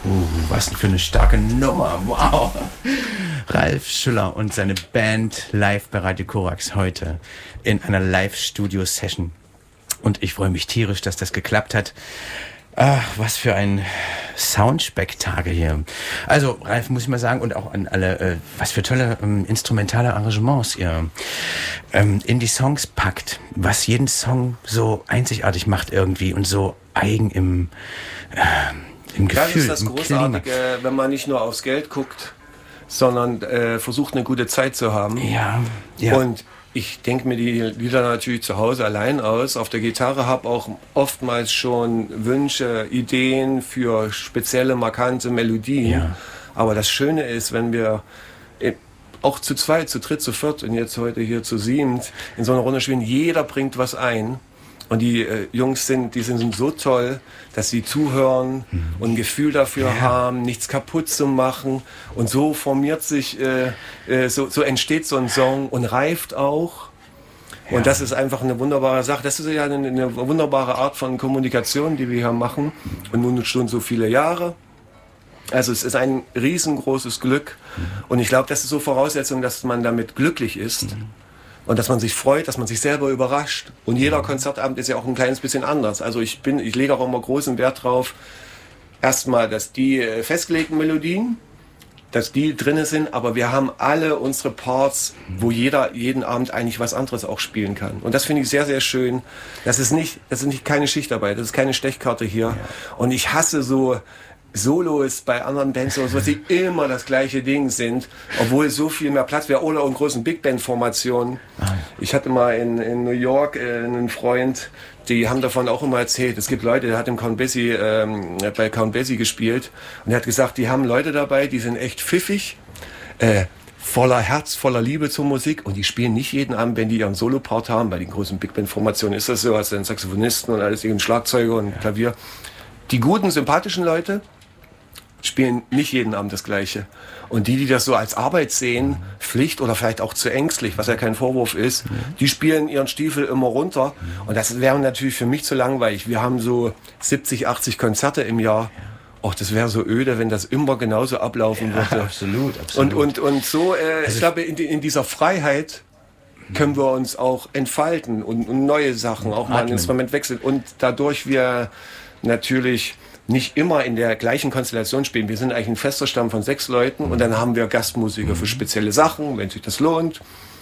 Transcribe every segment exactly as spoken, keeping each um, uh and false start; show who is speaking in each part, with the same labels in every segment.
Speaker 1: Uh, was denn für eine starke Nummer. Wow. Ralf Schüller und seine Band live bei Radio Korax heute in einer Live-Studio-Session. Und ich freue mich tierisch, dass das geklappt hat. Ach, was für ein Soundspektakel hier. Also, Ralf, muss ich mal sagen, und auch an alle, äh, was für tolle ähm, instrumentale Arrangements ihr ähm, in die Songs packt, was jeden Song so einzigartig macht irgendwie und so eigen im, äh, im Gefühl.
Speaker 2: Das ist das Großartige, wenn man nicht nur aufs Geld guckt, sondern äh, versucht, eine gute Zeit zu haben.
Speaker 1: Ja, ja.
Speaker 2: Und ich denke mir die Lieder natürlich zu Hause allein aus. Auf der Gitarre habe auch oftmals schon Wünsche, Ideen für spezielle, markante Melodien.
Speaker 1: Ja.
Speaker 2: Aber das Schöne ist, wenn wir auch zu zweit, zu dritt, zu viert und jetzt heute hier zu siebt in so einer Runde spielen, jeder bringt was ein. Und die äh, Jungs sind, die sind so toll, dass sie zuhören mhm. und ein Gefühl dafür ja. haben, nichts kaputt zu machen. Und so formiert sich, äh, äh, so, so entsteht so ein Song und reift auch. Ja. Und das ist einfach eine wunderbare Sache. Das ist ja eine, eine wunderbare Art von Kommunikation, die wir hier machen. Und nun schon so viele Jahre. Also es ist ein riesengroßes Glück. Mhm. Und ich glaube, das ist so Voraussetzung, dass man damit glücklich ist. Mhm. Und dass man sich freut, dass man sich selber überrascht. Und jeder Konzertabend ist ja auch ein kleines bisschen anders. Also ich bin, ich lege auch immer großen Wert drauf, erstmal, dass die festgelegten Melodien, dass die drinne sind, aber wir haben alle unsere Parts, wo jeder jeden Abend eigentlich was anderes auch spielen kann. Und das finde ich sehr, sehr schön. Das ist nicht, das ist nicht keine Schichtarbeit, das ist keine Stechkarte hier. Und ich hasse so Solos bei anderen Bands, so, dass sie immer das gleiche Ding sind, obwohl so viel mehr Platz wäre oder in großen Big Band Formationen. Ich hatte mal in, in New York äh, einen Freund, die haben davon auch immer erzählt. Es gibt Leute, der hat im Count Basie, ähm, bei Count Basie gespielt und er hat gesagt, die haben Leute dabei, die sind echt pfiffig, äh, voller Herz, voller Liebe zur Musik und die spielen nicht jeden Abend, wenn die ihren Solo-Part haben. Bei den großen Big Band Formationen ist das so, als dann Saxophonisten und alles, ihren Schlagzeuger und Klavier. Die guten, sympathischen Leute spielen nicht jeden Abend das Gleiche. Und die, die das so als Arbeit sehen, Pflicht oder vielleicht auch zu ängstlich, was ja kein Vorwurf ist, die spielen ihren Stiefel immer runter. Und das wäre natürlich für mich zu langweilig. Wir haben so siebzig, achtzig Konzerte im Jahr. Och, das wäre so öde, wenn das immer genauso ablaufen
Speaker 1: ja,
Speaker 2: würde.
Speaker 1: Absolut, absolut.
Speaker 2: Und, und, und so, äh, also ich glaube, in, in dieser Freiheit können wir uns auch entfalten und, und neue Sachen, auch mal ein Instrument wechseln. Und dadurch wir natürlich nicht immer in der gleichen Konstellation spielen. Wir sind eigentlich ein fester Stamm von sechs Leuten und dann haben wir Gastmusiker für spezielle Sachen, wenn sich das lohnt.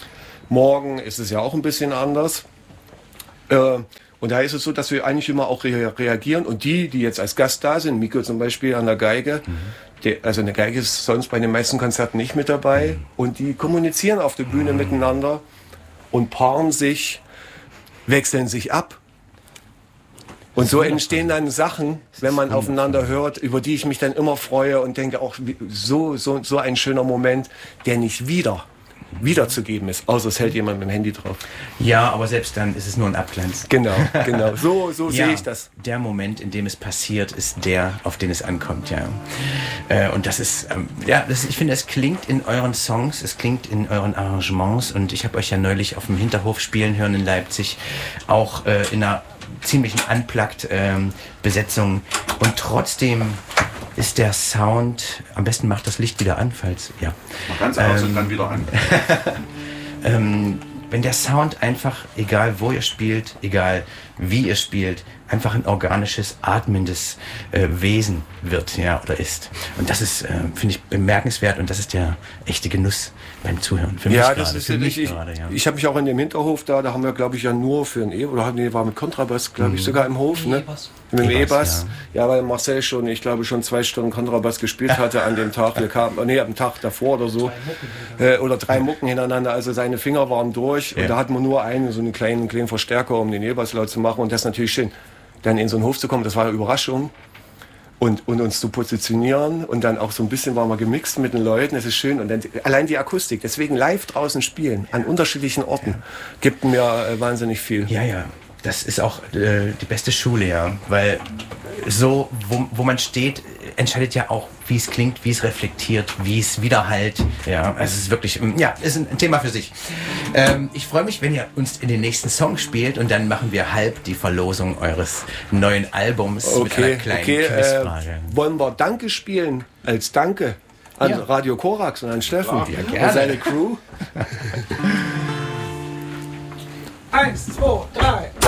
Speaker 2: Morgen ist es ja auch ein bisschen anders. Äh, und da ist es so, dass wir eigentlich immer auch re- reagieren und die, die jetzt als Gast da sind, Miko zum Beispiel an der Geige, mhm. der, also eine Geige ist sonst bei den meisten Konzerten nicht mit dabei mhm. und die kommunizieren auf der Bühne mhm. miteinander und paaren sich, wechseln sich ab. Und so entstehen dann Sachen, wenn man aufeinander hört, über die ich mich dann immer freue und denke auch, so, so, so ein schöner Moment, der nicht wieder wiederzugeben ist, außer es hält jemand mit dem Handy drauf.
Speaker 1: Ja, aber selbst dann ist es nur ein Abglanz.
Speaker 2: Genau, genau. So, so
Speaker 1: ja,
Speaker 2: sehe ich das.
Speaker 1: Der Moment, in dem es passiert, ist der, auf den es ankommt, ja. Äh, und das ist, ähm, ja, das, ich finde, es klingt in euren Songs, es klingt in euren Arrangements und ich habe euch ja neulich auf dem Hinterhof spielen hören in Leipzig, auch äh, in einer ziemlichen Unplugged-Besetzung ähm, und trotzdem ist der Sound, am besten macht das Licht wieder an, falls, ja.
Speaker 3: Mach ganz aus ähm, und dann wieder an.
Speaker 1: ähm, wenn der Sound einfach, egal wo ihr spielt, egal wie ihr spielt, einfach ein organisches, atmendes äh, Wesen wird, ja, oder ist. Und das ist, äh, finde ich, bemerkenswert und das ist der echte Genuss beim Zuhören. Für mich
Speaker 2: ja,
Speaker 1: gerade,
Speaker 2: das ist
Speaker 1: für mich
Speaker 2: ich,
Speaker 1: gerade, ja.
Speaker 2: Ich habe mich auch in dem Hinterhof da, da haben wir, glaube ich, ja nur für ein E, oder nee, war mit Kontrabass, glaube ich, mhm. sogar im Hof, ne? E-Bass. Mit dem E-Bass. Ja. ja, weil Marcel schon, ich glaube, schon zwei Stunden Kontrabass gespielt hatte an dem Tag. Wir kamen, nee, am Tag davor oder so. Äh, oder drei Mucken hintereinander, also seine Finger waren durch. Ja. Und da hatten wir nur einen, so einen kleinen, kleinen Verstärker, um den E-Bass laut zu machen. Und das ist natürlich schön, dann in so einen Hof zu kommen, das war eine Überraschung. Und, und uns zu positionieren und dann auch so ein bisschen waren wir gemixt mit den Leuten, das ist schön. Und dann allein die Akustik, deswegen live draußen spielen, an unterschiedlichen Orten, gibt mir äh, wahnsinnig viel.
Speaker 1: Ja, ja. das ist auch äh, die beste Schule, ja. Weil so, wo, wo man steht, entscheidet ja auch, wie es klingt, wie es reflektiert, wie es widerhallt. Ja, also es ist wirklich, ja, ist ein Thema für sich. Ähm, ich freue mich, wenn ihr uns in den nächsten Song spielt und dann machen wir halb die Verlosung eures neuen Albums
Speaker 2: okay,
Speaker 1: mit einer kleinen
Speaker 2: okay,
Speaker 1: Quizfrage.
Speaker 2: Äh, wollen wir Danke spielen als Danke an
Speaker 1: Ja.
Speaker 2: Radio Korax und an Steffen
Speaker 1: Ja, gerne.
Speaker 2: und seine Crew?
Speaker 4: Eins, zwei, drei.